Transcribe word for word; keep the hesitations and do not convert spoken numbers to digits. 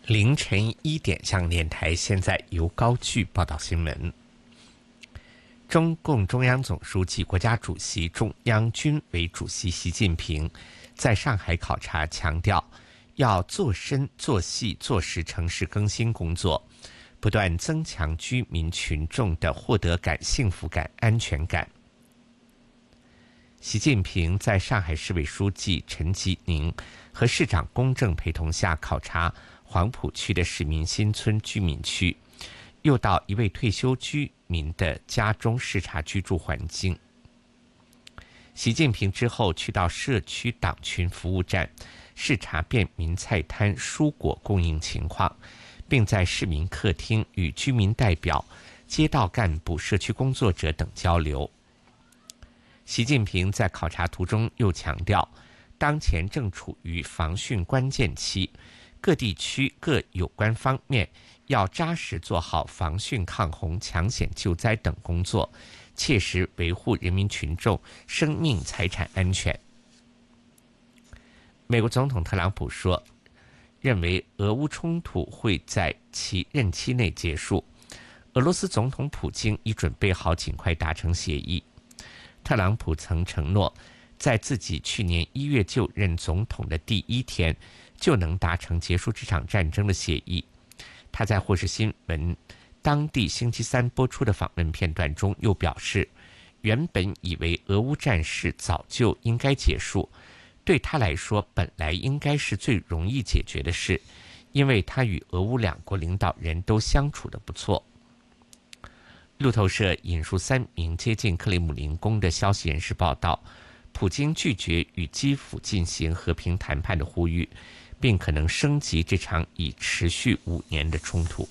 凌晨一点，香港电台现在由高炬报道新闻。中共中央总书记、国家主席、中央军委主席习近平在上海考察，强调要做深、做细、做实城市更新工作，不断增强居民群众的获得感、幸福感、安全感。习近平在上海市委书记陈吉宁和市长龚正陪同下考察黄浦区的市民新村居民区，又到一位退休居民的家中视察居住环境。习近平之后去到社区党群服务站视察便民菜摊蔬果供应情况，并在市民客厅与居民代表、街道干部、社区工作者等交流。习近平在考察途中又强调，当前正处于防汛关键期，各地区各有关方面要扎实做好防汛抗洪、抢险救灾等工作，切实维护人民群众生命财产安全。美国总统特朗普说，认为俄乌冲突会在其任期内结束，俄罗斯总统普京已准备好尽快达成协议。特朗普曾承诺，在自己去年一月就任总统的第一天就能达成结束这场战争的协议。他在霍士新闻当地星期三播出的访问片段中又表示，原本以为俄乌战事早就应该结束，对他来说本来应该是最容易解决的事，因为他与俄乌两国领导人都相处得不错。路透社引述三名接近克里姆林宫的消息人士报道，普京拒绝与基辅进行和平谈判的呼吁，并可能升级这场已持续五年的冲突。